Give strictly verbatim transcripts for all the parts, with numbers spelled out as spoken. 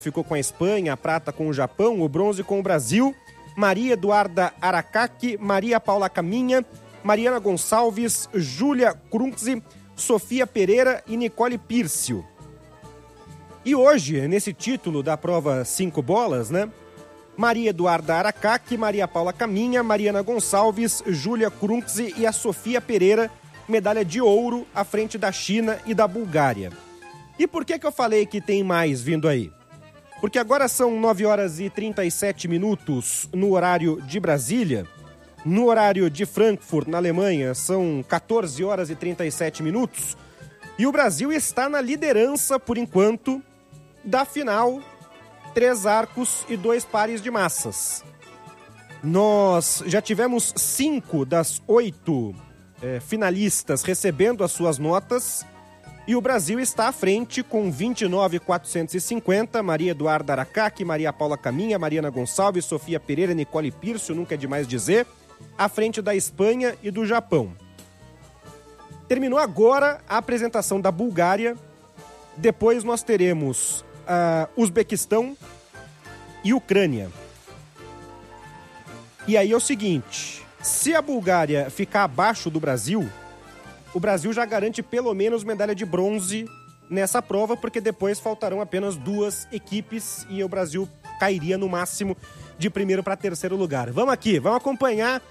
ficou com a Espanha, a prata com o Japão, o bronze com o Brasil. Maria Eduarda Aracaki, Maria Paula Caminha, Mariana Gonçalves, Júlia Krunzi, Sofia Pereira e Nicole Pírcio. E hoje, nesse título da prova cinco bolas, né? Maria Eduarda Aracaki, Maria Paula Caminha, Mariana Gonçalves, Júlia Krunzi e a Sofia Pereira, medalha de ouro à frente da China e da Bulgária. E por que que eu falei que tem mais vindo aí? Porque agora são nove horas e trinta e sete minutos no horário de Brasília. No horário de Frankfurt, na Alemanha, são quatorze horas e trinta e sete minutos. E o Brasil está na liderança, por enquanto, da final, três arcos e dois pares de massas. Nós já tivemos cinco das oito é, finalistas recebendo as suas notas. E o Brasil está à frente com vinte e nove mil quatrocentos e cinquenta, Maria Eduarda Aracaki, Maria Paula Caminha, Mariana Gonçalves, Sofia Pereira, Nicole Pírcio, nunca é demais dizer, à frente da Espanha e do Japão. Terminou agora a apresentação da Bulgária, depois nós teremos uh, Uzbequistão e Ucrânia. E aí é o seguinte, se a Bulgária ficar abaixo do Brasil, o Brasil já garante pelo menos medalha de bronze nessa prova, porque depois faltarão apenas duas equipes e o Brasil cairia no máximo de primeiro para terceiro lugar. Vamos aqui, vamos acompanhar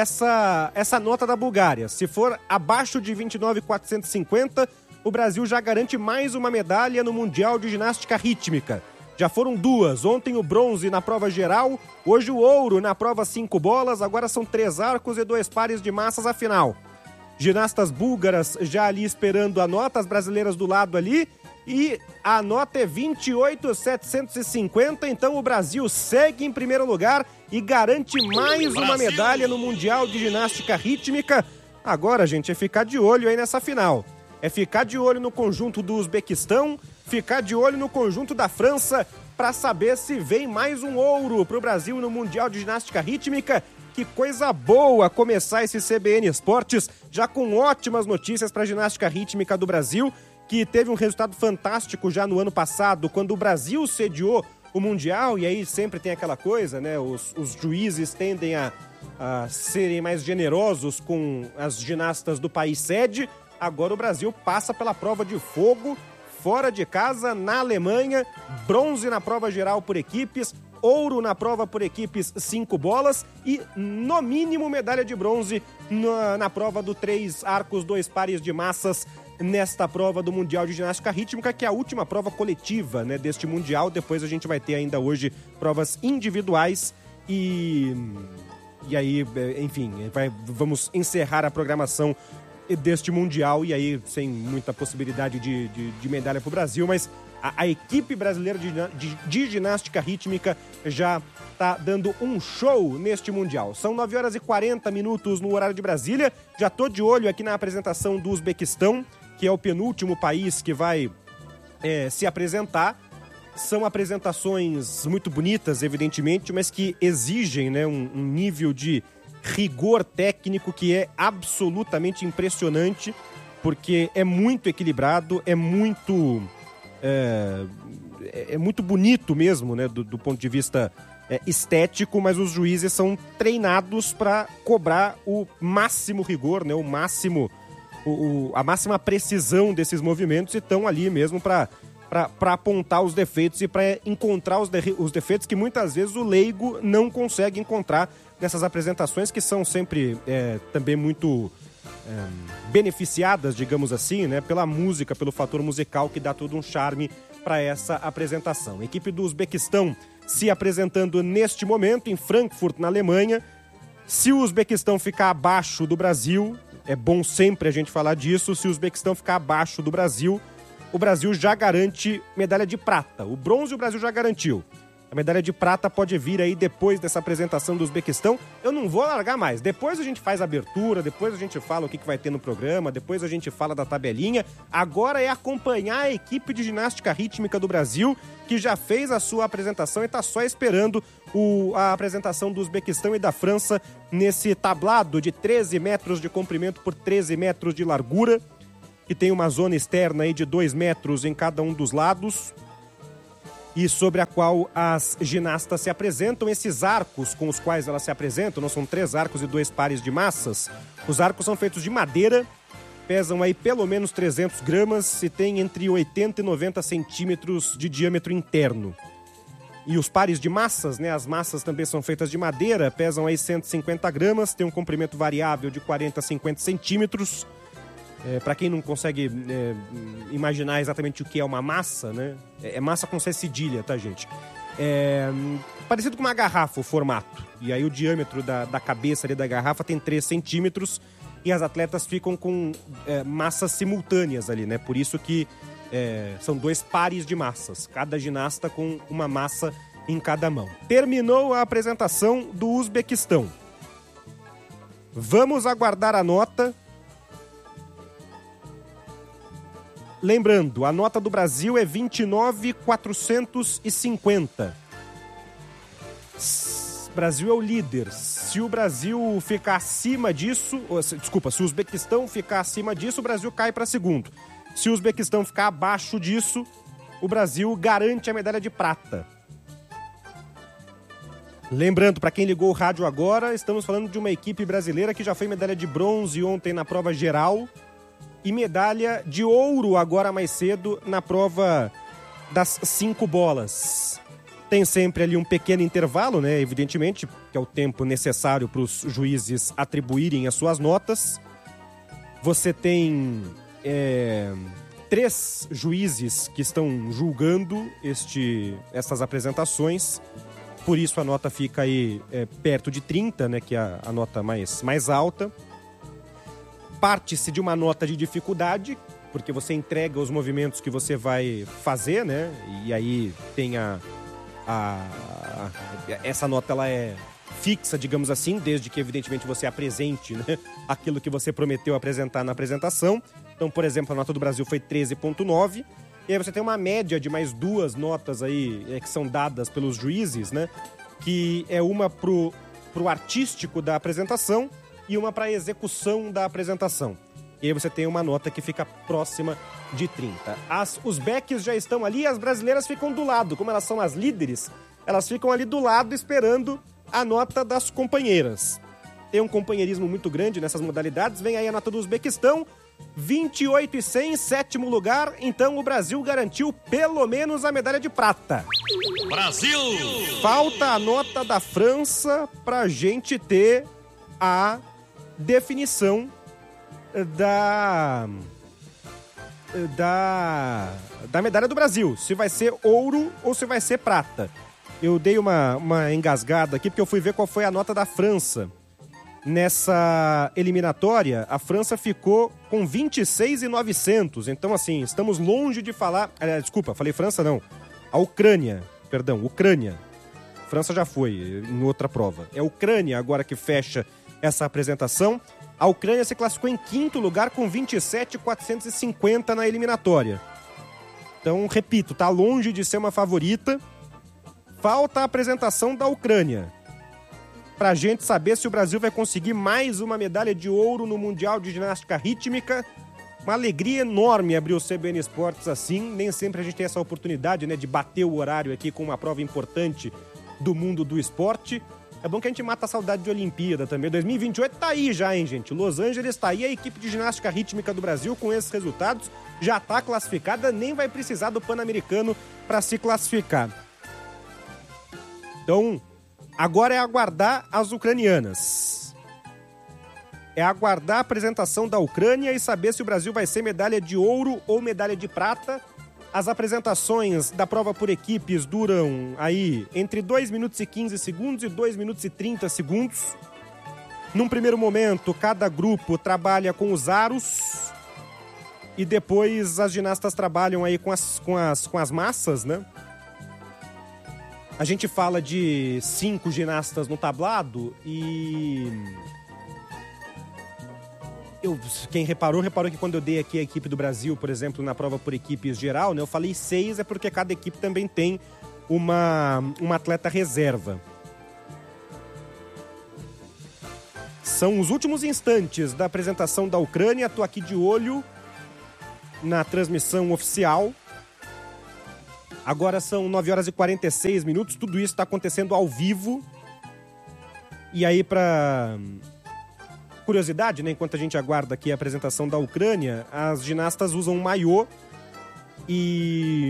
essa, essa nota da Bulgária. Se for abaixo de vinte e nove mil quatrocentos e cinquenta, o Brasil já garante mais uma medalha no Mundial de Ginástica Rítmica. Já foram duas, ontem o bronze na prova geral, hoje o ouro na prova cinco bolas, agora são três arcos e dois pares de massas a final. Ginastas búlgaras já ali esperando a nota, as brasileiras do lado ali, e a nota é vinte e oito mil setecentos e cinquenta, então o Brasil segue em primeiro lugar e garante mais uma medalha no Mundial de Ginástica Rítmica. Agora, gente, é ficar de olho aí nessa final. É ficar de olho no conjunto do Uzbequistão, ficar de olho no conjunto da França, para saber se vem mais um ouro para o Brasil no Mundial de Ginástica Rítmica. Que coisa boa começar esse C B N Esportes, já com ótimas notícias para a ginástica rítmica do Brasil, que teve um resultado fantástico já no ano passado, quando o Brasil sediou o Mundial, e aí sempre tem aquela coisa, né? Os, os juízes tendem a, a serem mais generosos com as ginastas do país sede. Agora o Brasil passa pela prova de fogo, fora de casa, na Alemanha, bronze na prova geral por equipes, ouro na prova por equipes cinco bolas e, no mínimo, medalha de bronze na, na prova do três arcos, dois pares de massas, nesta prova do Mundial de Ginástica Rítmica, que é a última prova coletiva, né, deste Mundial. Depois a gente vai ter ainda hoje provas individuais e, e aí, enfim, vai, vamos encerrar a programação deste Mundial e aí sem muita possibilidade de, de, de medalha para o Brasil, mas a, a equipe brasileira de, de, de ginástica rítmica já está dando um show neste Mundial. São nove horas e quarenta minutos no horário de Brasília. Já estou de olho aqui na apresentação do Uzbequistão, que é o penúltimo país que vai é, se apresentar. São apresentações muito bonitas, evidentemente, mas que exigem, né, um, um nível de rigor técnico que é absolutamente impressionante, porque é muito equilibrado, é muito é, é muito bonito mesmo, né, do, do ponto de vista é, estético, mas os juízes são treinados para cobrar o máximo rigor, né, o máximo o, o, a máxima precisão desses movimentos, e estão ali mesmo para para apontar os defeitos e para encontrar os, de, os defeitos que muitas vezes o leigo não consegue encontrar nessas apresentações, que são sempre é, também muito é, beneficiadas, digamos assim, né, pela música, pelo fator musical, que dá todo um charme para essa apresentação. A equipe do Uzbequistão se apresentando neste momento em Frankfurt, na Alemanha. Se o Uzbequistão ficar abaixo do Brasil, é bom sempre a gente falar disso, se o Uzbequistão ficar abaixo do Brasil, o Brasil já garante medalha de prata. O bronze o Brasil já garantiu. A medalha de prata pode vir aí depois dessa apresentação do Uzbequistão. Eu não vou largar mais. Depois a gente faz a abertura, depois a gente fala o que vai ter no programa, depois a gente fala da tabelinha. Agora é acompanhar a equipe de ginástica rítmica do Brasil, que já fez a sua apresentação e está só esperando o, a apresentação do Uzbequistão e da França nesse tablado de treze metros de comprimento por treze metros de largura, que tem uma zona externa aí de dois metros em cada um dos lados. e sobre a qual as ginastas se apresentam. Esses arcos com os quais elas se apresentam, não são três arcos e dois pares de massas. Os arcos são feitos de madeira, pesam aí pelo menos trezentos gramas e tem entre oitenta e noventa centímetros de diâmetro interno. E os pares de massas, né, as massas também são feitas de madeira, pesam aí cento e cinquenta gramas, tem um comprimento variável de quarenta a cinquenta centímetros. É, para quem não consegue é, imaginar exatamente o que é uma massa, né? É massa com C cedilha, tá, gente? É parecido com uma garrafa o formato. E aí o diâmetro da, da cabeça ali da garrafa tem três centímetros e as atletas ficam com é, massas simultâneas ali, né? Por isso que é, são dois pares de massas, cada ginasta com uma massa em cada mão. Terminou a apresentação do Uzbequistão. Vamos aguardar a nota. Lembrando, a nota do Brasil é vinte e nove mil quatrocentos e cinquenta. O Brasil é o líder. Se o Brasil ficar acima disso... Ou, desculpa, se o Uzbequistão ficar acima disso, o Brasil cai para segundo. Se o Uzbequistão ficar abaixo disso, o Brasil garante a medalha de prata. Lembrando, para quem ligou o rádio agora, estamos falando de uma equipe brasileira que já foi medalha de bronze ontem na prova geral e medalha de ouro agora mais cedo na prova das cinco bolas. Tem sempre ali um pequeno intervalo, né? Evidentemente, que é o tempo necessário para os juízes atribuírem as suas notas. Você tem é, três juízes que estão julgando este, essas apresentações. Por isso a nota fica aí é, perto de trinta, né? Que é a, a nota mais, mais alta. Parte-se de uma nota de dificuldade, porque você entrega os movimentos que você vai fazer, né? E aí tem a... a, a essa nota, ela é fixa, digamos assim, desde que, evidentemente, você apresente, né, aquilo que você prometeu apresentar na apresentação. Então, por exemplo, a nota do Brasil foi treze vírgula nove. E aí você tem uma média de mais duas notas aí é, que são dadas pelos juízes, né? Que é uma pro, pro artístico da apresentação e uma para a execução da apresentação. E aí você tem uma nota que fica próxima de trinta. As uzbeques já estão ali e as brasileiras ficam do lado. Como elas são as líderes, elas ficam ali do lado esperando a nota das companheiras. Tem um companheirismo muito grande nessas modalidades. Vem aí a nota do Uzbequistão, vinte e oito e cem, sétimo lugar. Então o Brasil garantiu pelo menos a medalha de prata. Brasil! Falta a nota da França pra gente ter a definição da da da medalha do Brasil, se vai ser ouro ou se vai ser prata. Eu dei uma, uma engasgada aqui porque eu fui ver qual foi a nota da França. Nessa eliminatória, a França ficou com vinte e seis mil e novecentos. Então, assim, estamos longe de falar... Ah, desculpa, falei França, não. A Ucrânia, perdão, Ucrânia. França já foi em outra prova. É a Ucrânia agora que fecha essa apresentação. A Ucrânia se classificou em quinto lugar com vinte e sete mil quatrocentos e cinquenta na eliminatória. Então, repito, tá longe de ser uma favorita. Falta a apresentação da Ucrânia, pra gente saber se o Brasil vai conseguir mais uma medalha de ouro no Mundial de Ginástica Rítmica. Uma alegria enorme abrir o C B N Esportes assim. Nem sempre a gente tem essa oportunidade, né, de bater o horário aqui com uma prova importante do mundo do esporte. É bom que a gente mata a saudade de Olimpíada também. dois mil e vinte e oito tá aí já, hein, gente? Los Angeles tá aí, a equipe de ginástica rítmica do Brasil com esses resultados já tá classificada, nem vai precisar do Pan-Americano para se classificar. Então, agora é aguardar as ucranianas. É aguardar a apresentação da Ucrânia e saber se o Brasil vai ser medalha de ouro ou medalha de prata. As apresentações da prova por equipes duram aí entre dois minutos e quinze segundos e dois minutos e trinta segundos. Num primeiro momento, cada grupo trabalha com os aros e depois as ginastas trabalham aí com as, com as, com as massas, né? A gente fala de cinco ginastas no tablado e... Eu, quem reparou, reparou que quando eu dei aqui a equipe do Brasil, por exemplo, na prova por equipes geral, né, eu falei seis, é porque cada equipe também tem uma, uma atleta reserva. São os últimos instantes da apresentação da Ucrânia. Estou aqui de olho na transmissão oficial. Agora são nove horas e quarenta e seis minutos, tudo isso está acontecendo ao vivo. E aí, para curiosidade, né, enquanto a gente aguarda aqui a apresentação da Ucrânia, as ginastas usam maiô e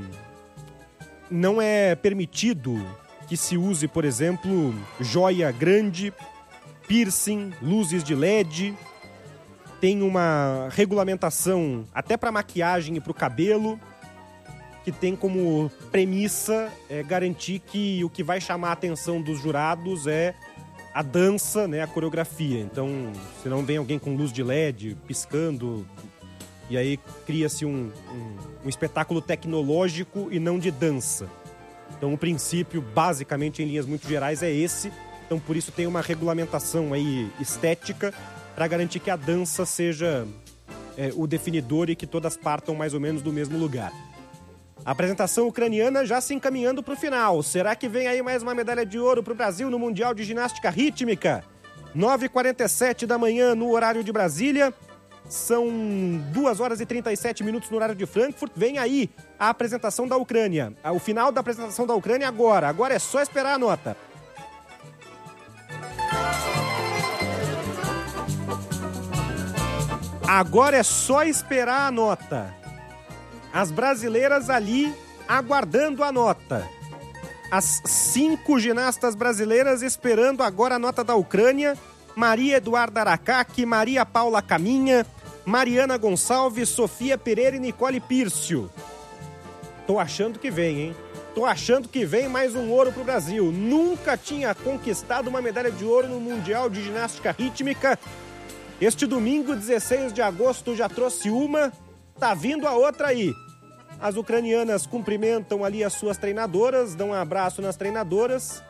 não é permitido que se use, por exemplo, joia grande, piercing, luzes de L E D. Tem uma regulamentação até para maquiagem e para o cabelo, que tem como premissa é, garantir que o que vai chamar a atenção dos jurados é a dança, né, a coreografia. Então, se não vem alguém com luz de L E D piscando, e aí cria-se um, um, um espetáculo tecnológico e não de dança. Então, o princípio, basicamente, em linhas muito gerais, é esse. Então, por isso tem uma regulamentação aí estética para garantir que a dança seja é, o definidor e que todas partam mais ou menos do mesmo lugar. A apresentação ucraniana já se encaminhando para o final. Será que vem aí mais uma medalha de ouro para o Brasil no Mundial de Ginástica Rítmica? nove e quarenta e sete da manhã no horário de Brasília. São duas horas e trinta e sete minutos no horário de Frankfurt. Vem aí a apresentação da Ucrânia. O final da apresentação da Ucrânia agora. Agora é só esperar a nota. Agora é só esperar a nota. As brasileiras ali aguardando a nota. As cinco ginastas brasileiras esperando agora a nota da Ucrânia. Maria Eduarda Aracaki, Maria Paula Caminha, Mariana Gonçalves, Sofia Pereira e Nicole Pírcio. Tô achando que vem, hein? Tô achando que vem mais um ouro pro Brasil. Nunca tinha conquistado uma medalha de ouro no Mundial de Ginástica Rítmica. Este domingo, dezesseis de agosto, já trouxe uma. Tá vindo a outra aí. As ucranianas cumprimentam ali as suas treinadoras, dão um abraço nas treinadoras.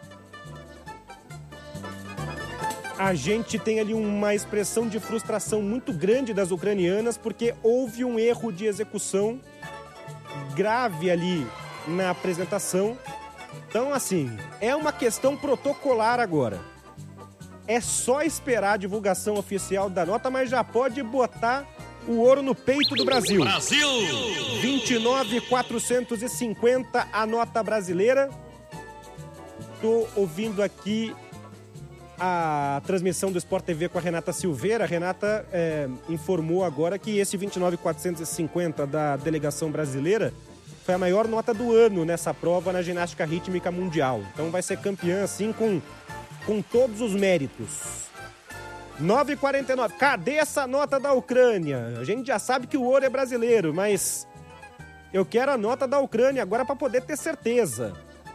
A gente tem ali uma expressão de frustração muito grande das ucranianas, porque houve um erro de execução grave ali na apresentação. Então, assim, é uma questão protocolar agora. É só esperar a divulgação oficial da nota, mas já pode botar o ouro no peito do Brasil. Brasil! vinte e nove mil quatrocentos e cinquenta a nota brasileira. Tô ouvindo aqui a transmissão do Sport T V com a Renata Silveira. A Renata é, informou agora que esse vinte e nove mil quatrocentos e cinquenta da delegação brasileira foi a maior nota do ano nessa prova na ginástica rítmica mundial. Então vai ser campeã assim com, com todos os méritos. nove e quarenta e nove. Cadê essa nota da Ucrânia? A gente já sabe que o ouro é brasileiro, mas eu quero a nota da Ucrânia agora para poder ter certeza.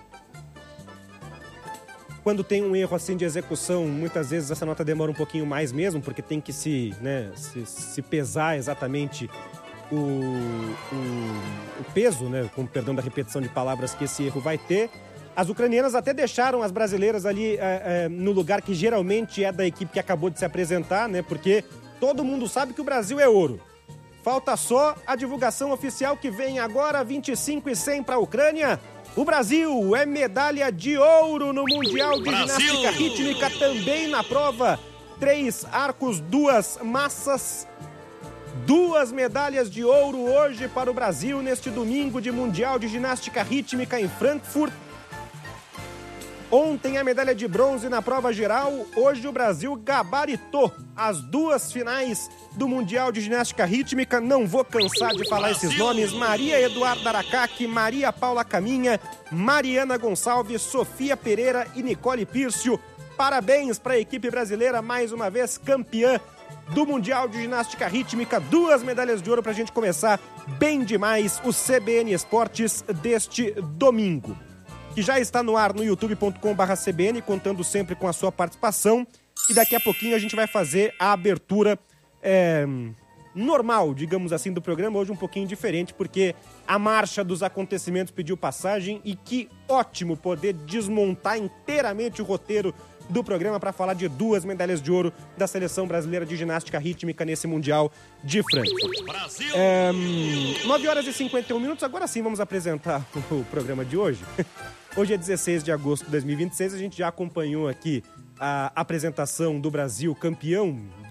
Quando tem um erro assim de execução, muitas vezes essa nota demora um pouquinho mais mesmo, porque tem que se, né, se, se pesar exatamente o, o, o peso, né, com perdão da repetição de palavras, que esse erro vai ter. As ucranianas até deixaram as brasileiras ali é, é, no lugar que geralmente é da equipe que acabou de se apresentar, né, porque todo mundo sabe que o Brasil é ouro. Falta só a divulgação oficial que vem agora, vinte e cinco e cem para a Ucrânia. O Brasil é medalha de ouro no Mundial de Brasil! Ginástica Rítmica, também na prova. Três arcos, duas massas. Duas medalhas de ouro hoje para o Brasil neste domingo de Mundial de Ginástica Rítmica em Frankfurt. Ontem a medalha de bronze na prova geral, hoje o Brasil gabaritou as duas finais do Mundial de Ginástica Rítmica. Não vou cansar de falar Brasil. esses nomes: Maria Eduarda Aracaki, Maria Paula Caminha, Mariana Gonçalves, Sofia Pereira e Nicole Pírcio. Parabéns para a equipe brasileira, mais uma vez campeã do Mundial de Ginástica Rítmica. Duas medalhas de ouro para a gente começar bem demais o C B N Esportes deste domingo, que já está no ar no youtube ponto com barra C B N, contando sempre com a sua participação. E daqui a pouquinho a gente vai fazer a abertura é, normal, digamos assim, do programa. Hoje um pouquinho diferente, porque a marcha dos acontecimentos pediu passagem. E que ótimo poder desmontar inteiramente o roteiro do programa para falar de duas medalhas de ouro da seleção brasileira de ginástica rítmica nesse Mundial de Frankfurt. Brasil! É, nove horas e cinquenta e um minutos, agora sim vamos apresentar o programa de hoje. Hoje é dezesseis de agosto de dois mil e vinte e seis, a gente já acompanhou aqui a apresentação do Brasil campeão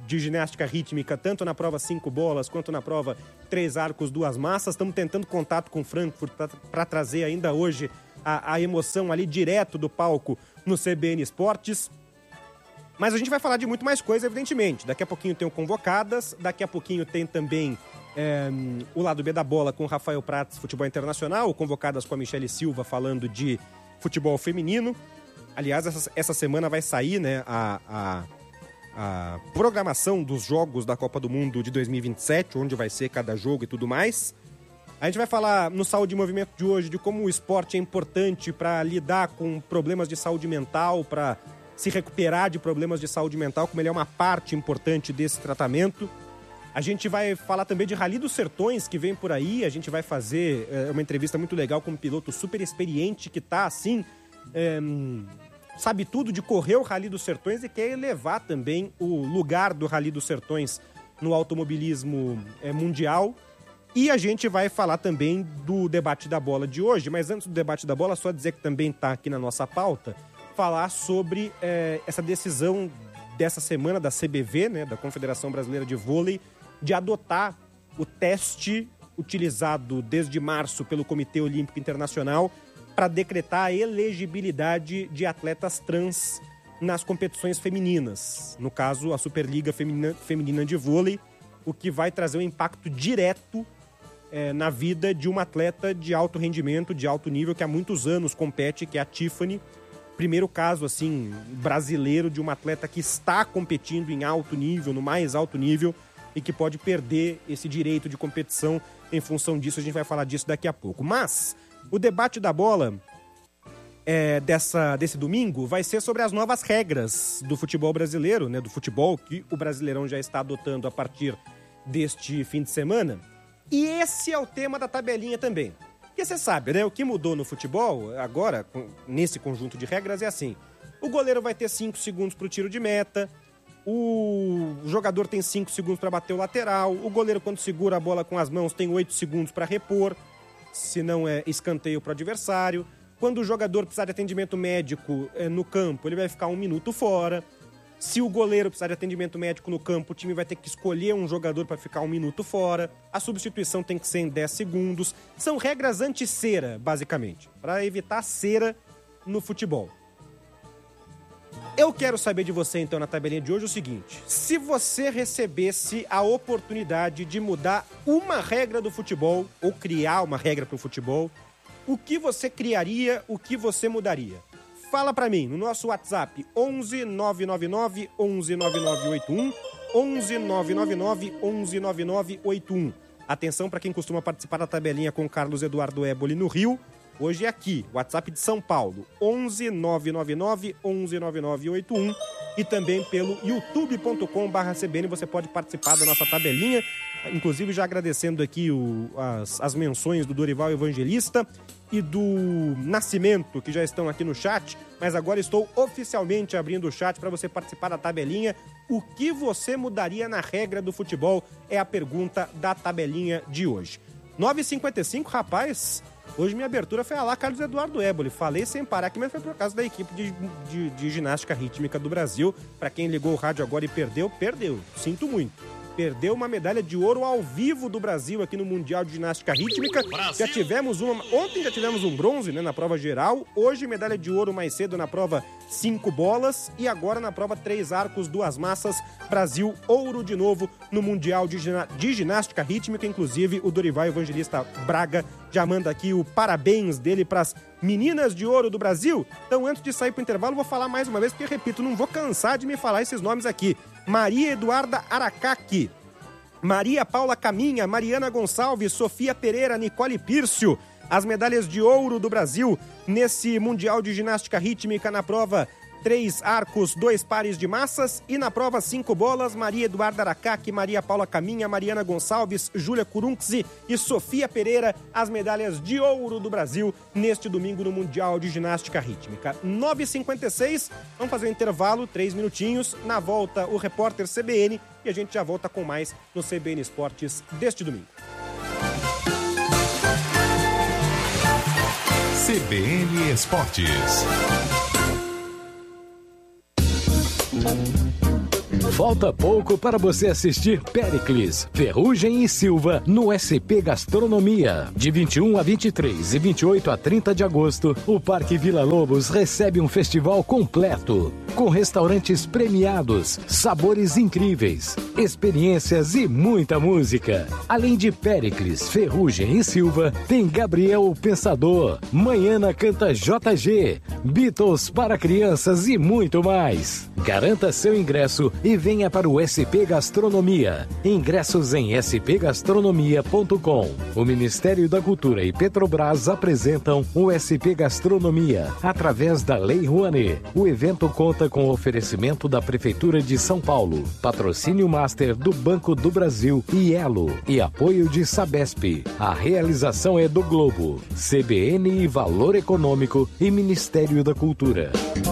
de ginástica rítmica, tanto na prova cinco bolas quanto na prova três arcos, duas massas. Estamos tentando contato com o Frankfurt para trazer ainda hoje a, a emoção ali direto do palco no C B N Esportes. Mas a gente vai falar de muito mais coisa, evidentemente. Daqui a pouquinho tem o Convocadas, daqui a pouquinho tem também é, o lado B da bola com o Rafael Prats, Futebol Internacional, o Convocadas com a Michele Silva falando de futebol feminino. Aliás, essa, essa semana vai sair, né, a, a, a programação dos jogos da Copa do Mundo de dois mil e vinte e sete, onde vai ser cada jogo e tudo mais. A gente vai falar no Saúde em Movimento de hoje de como o esporte é importante para lidar com problemas de saúde mental, para se recuperar de problemas de saúde mental, como ele é uma parte importante desse tratamento. A gente vai falar também de Rally dos Sertões, que vem por aí. A gente vai fazer é, uma entrevista muito legal com um piloto super experiente que tá, assim, é, sabe tudo de correr o Rally dos Sertões e quer elevar também o lugar do Rally dos Sertões no automobilismo é, mundial. E a gente vai falar também do debate da bola de hoje. Mas antes do debate da bola, só dizer que também tá aqui na nossa pauta, falar sobre é, essa decisão dessa semana da C B V, né, da Confederação Brasileira de Vôlei, de adotar o teste utilizado desde março pelo Comitê Olímpico Internacional para decretar a elegibilidade de atletas trans nas competições femininas. No caso, a Superliga Feminina, Feminina de Vôlei, o que vai trazer um impacto direto é, na vida de uma atleta de alto rendimento, de alto nível, que há muitos anos compete, que é a Tiffany. Primeiro caso, assim, brasileiro de uma atleta que está competindo em alto nível, no mais alto nível, e que pode perder esse direito de competição em função disso. A gente vai falar disso daqui a pouco. Mas o debate da bola é, dessa, desse domingo vai ser sobre as novas regras do futebol brasileiro, né, do futebol que o Brasileirão já está adotando a partir deste fim de semana. E esse é o tema da tabelinha também. Porque você sabe, né? O que mudou no futebol, agora, nesse conjunto de regras, é assim. O goleiro vai ter cinco segundos para o tiro de meta, o jogador tem cinco segundos para bater o lateral, o goleiro, quando segura a bola com as mãos, tem oito segundos para repor, se não é escanteio para o adversário. Quando o jogador precisar de atendimento médico é, no campo, ele vai ficar um minuto fora. Se o goleiro precisar de atendimento médico no campo, o time vai ter que escolher um jogador para ficar um minuto fora. A substituição tem que ser em dez segundos. São regras anti-cera, basicamente, para evitar cera no futebol. Eu quero saber de você, então, na tabelinha de hoje o seguinte. Se você recebesse a oportunidade de mudar uma regra do futebol, ou criar uma regra para o futebol, o que você criaria, o que você mudaria? Fala pra mim no nosso WhatsApp onze nove nove nove onze nove nove oito um, onze nove nove nove onze nove nove oito um. Atenção para quem costuma participar da tabelinha com Carlos Eduardo Éboli no Rio. Hoje é aqui, WhatsApp de São Paulo, onze nove nove nove onze nove nove oito um, e também pelo youtube ponto com barra C B N você pode participar da nossa tabelinha. Inclusive já agradecendo aqui o, as, as menções do Dorival Evangelista e do Nascimento, que já estão aqui no chat, mas agora estou oficialmente abrindo o chat para você participar da tabelinha. O que você mudaria na regra do futebol é a pergunta da tabelinha de hoje. nove e cinquenta e cinco, rapaz, hoje minha abertura foi a lá Carlos Eduardo Éboli. Falei sem parar aqui, mas foi por causa da equipe de, de, de ginástica rítmica do Brasil. Para quem ligou o rádio agora e perdeu, perdeu. Sinto muito. Perdeu uma medalha de ouro ao vivo do Brasil aqui no Mundial de Ginástica Rítmica. Brasil. Já tivemos uma... Ontem já tivemos um bronze, né, na prova geral. Hoje, medalha de ouro mais cedo na prova cinco bolas. E agora na prova três arcos, duas massas. Brasil, ouro de novo no Mundial de, gina... de Ginástica Rítmica. Inclusive, o Dorival Evangelista Braga já manda aqui o parabéns dele para as meninas de ouro do Brasil. Então, antes de sair pro intervalo, vou falar mais uma vez, porque, repito, não vou cansar de me falar esses nomes aqui. Maria Eduarda Aracaki, Maria Paula Caminha, Mariana Gonçalves, Sofia Pereira, Nicole Pírcio. As medalhas de ouro do Brasil nesse Mundial de Ginástica Rítmica na prova três arcos, dois pares de massas, e na prova cinco bolas, Maria Eduarda Aracaki, Maria Paula Caminha, Mariana Gonçalves, Júlia Curunxi e Sofia Pereira, as medalhas de ouro do Brasil neste domingo no Mundial de Ginástica Rítmica. nove e cinquenta e seis, vamos fazer um intervalo, três minutinhos, na volta o repórter C B N, e a gente já volta com mais no C B N Esportes deste domingo. C B N Esportes. Falta pouco para você assistir Péricles, Ferrugem e Silva no S P Gastronomia. De vinte e um a vinte e três e vinte e oito a trinta de agosto, o Parque Vila Lobos recebe um festival completo, com restaurantes premiados, sabores incríveis, experiências e muita música. Além de Péricles, Ferrugem e Silva, tem Gabriel o Pensador, Manhana canta J G, Beatles para crianças e muito mais. Garanta seu ingresso e venha para o S P Gastronomia. Ingressos em s p gastronomia ponto com. O Ministério da Cultura e Petrobras apresentam o S P Gastronomia através da Lei Rouanet. O evento conta com o oferecimento da Prefeitura de São Paulo, patrocínio master do Banco do Brasil e Elo e apoio de Sabesp. A realização é do Globo, C B N e Valor Econômico e Ministério da Cultura.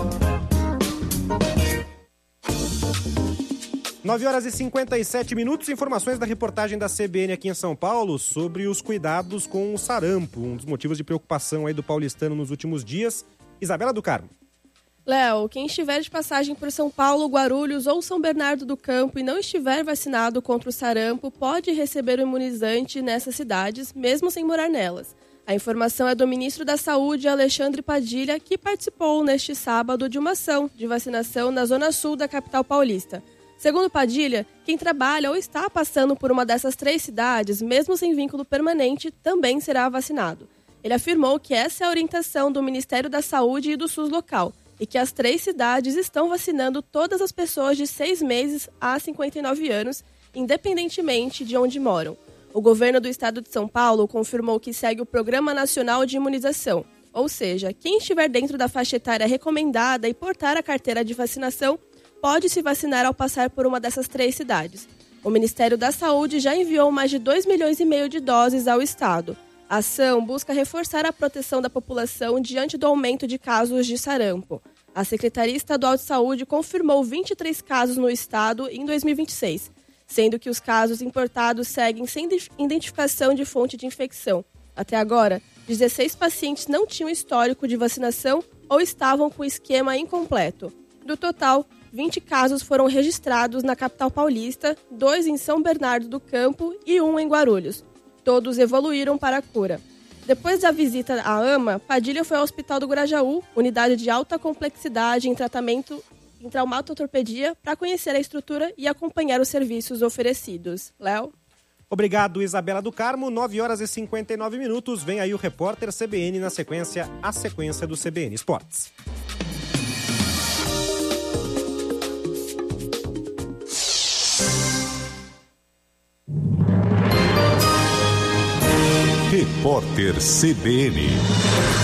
nove horas e cinquenta e sete minutos, informações da reportagem da C B N aqui em São Paulo sobre os cuidados com o sarampo, um dos motivos de preocupação aí do paulistano nos últimos dias. Isabela do Carmo. Léo, quem estiver de passagem por São Paulo, Guarulhos ou São Bernardo do Campo e não estiver vacinado contra o sarampo, pode receber o imunizante nessas cidades, mesmo sem morar nelas. A informação é do ministro da Saúde, Alexandre Padilha, que participou neste sábado de uma ação de vacinação na zona sul da capital paulista. Segundo Padilha, quem trabalha ou está passando por uma dessas três cidades, mesmo sem vínculo permanente, também será vacinado. Ele afirmou que essa é a orientação do Ministério da Saúde e do SUS local, e que as três cidades estão vacinando todas as pessoas de seis meses a cinquenta e nove anos, independentemente de onde moram. O governo do estado de São Paulo confirmou que segue o Programa Nacional de Imunização, ou seja, quem estiver dentro da faixa etária recomendada e portar a carteira de vacinação pode se vacinar ao passar por uma dessas três cidades. O Ministério da Saúde já enviou mais de dois milhões e meio de doses ao estado. A ação busca reforçar a proteção da população diante do aumento de casos de sarampo. A Secretaria Estadual de Saúde confirmou vinte e três casos no estado em dois mil e vinte e seis, sendo que os casos importados seguem sem identificação de fonte de infecção. Até agora, dezesseis pacientes não tinham histórico de vacinação ou estavam com esquema incompleto. Do total, vinte casos foram registrados na capital paulista, dois em São Bernardo do Campo e um em Guarulhos. Todos evoluíram para a cura. Depois da visita à AMA, Padilha foi ao Hospital do Grajaú, unidade de alta complexidade em tratamento em traumatortopedia, para conhecer a estrutura e acompanhar os serviços oferecidos. Léo? Obrigado, Isabela do Carmo. nove horas e cinquenta e nove minutos. Vem aí o repórter C B N na sequência, a sequência do C B N Esportes. Repórter C B N.